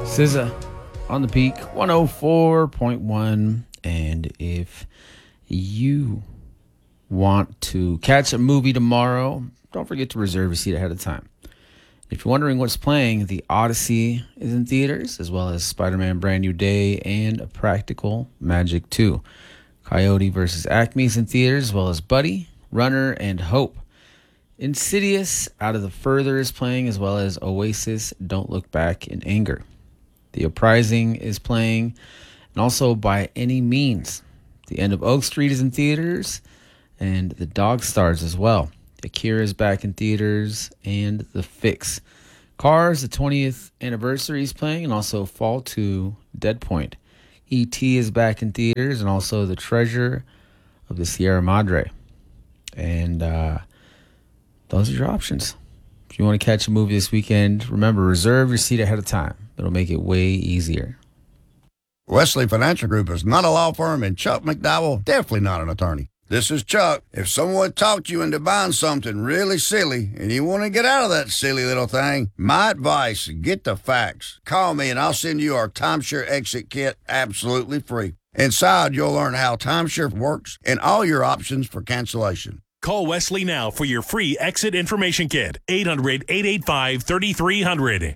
SZA on the Peak 104.1. And if you want to catch a movie tomorrow, don't forget to reserve your seat ahead of time. If you're wondering what's playing, The Odyssey is in theaters, as well as Spider-Man Brand New Day and Practical Magic 2. Coyote vs. Acme is in theaters, as well as Buddy, Runner, and Hope. Insidious, Out of the Further is playing, as well as Oasis, Don't Look Back in Anger. The Uprising is playing, and also By Any Means. The End of Oak Street is in theaters, and The Dog Stars as well. Akira is back in theaters, and The Fix. Cars, the 20th anniversary is playing, and also Fall 2, Dead Point. E.T. is back in theaters, and also The Treasure of the Sierra Madre. And those are your options. If you want to catch a movie this weekend, remember, reserve your seat ahead of time. It'll make it way easier. Wesley Financial Group is not a law firm, and Chuck McDowell, definitely not an attorney. This is Chuck. If someone talked you into buying something really silly and you want to get out of that silly little thing, my advice, get the facts. Call me and I'll send you our timeshare exit kit absolutely free. Inside, you'll learn how timeshare works and all your options for cancellation. Call Wesley now for your free exit information kit. 800-885-3300.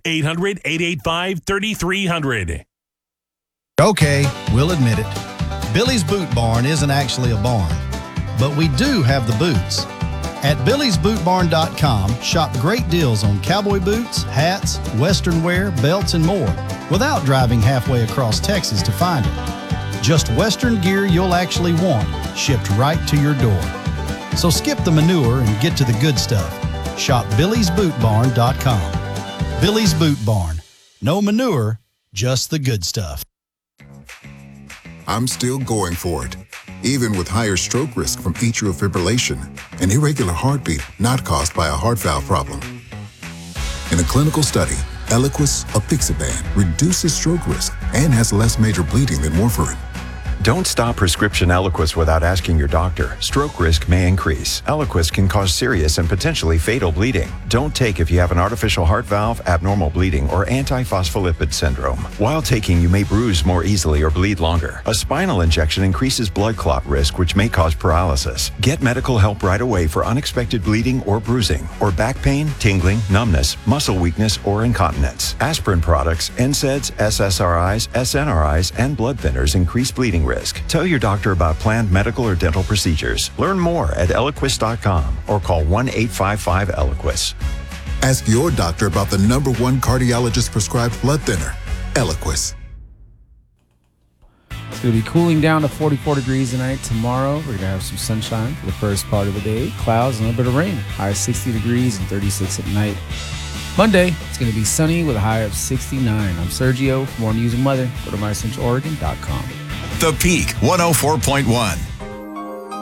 800-885-3300. Okay, we'll admit it. Billy's Boot Barn isn't actually a barn, but we do have the boots. At Billy'sBootBarn.com, shop great deals on cowboy boots, hats, western wear, belts, and more without driving halfway across Texas to find it. Just western gear you'll actually want, shipped right to your door. So skip the manure and get to the good stuff. Shop Billy'sBootBarn.com. Billy's Boot Barn. No manure, just the good stuff. I'm still going for it, even with higher stroke risk from atrial fibrillation, an irregular heartbeat not caused by a heart valve problem. In a clinical study, Eliquis apixaban reduces stroke risk and has less major bleeding than warfarin. Don't stop prescription Eliquis without asking your doctor. Stroke risk may increase. Eliquis can cause serious and potentially fatal bleeding. Don't take if you have an artificial heart valve, abnormal bleeding, or antiphospholipid syndrome. While taking, you may bruise more easily or bleed longer. A spinal injection increases blood clot risk, which may cause paralysis. Get medical help right away for unexpected bleeding or bruising, or back pain, tingling, numbness, muscle weakness, or incontinence. Aspirin products, NSAIDs, SSRIs, SNRIs, and blood thinners increase bleeding risk. Tell your doctor about planned medical or dental procedures. Learn more at Eliquis.com or call 1-855-ELIQUIS. Ask your doctor about the #1 cardiologist-prescribed blood thinner, Eliquis. It's going to be cooling down to 44 degrees tonight. Tomorrow, we're going to have some sunshine for the first part of the day. Clouds and a little bit of rain. High of 60 degrees and 36 at night. Monday, it's going to be sunny with a high of 69. I'm Sergio. For more news and weather, go to mycentraloregon.com. The Peak 104.1.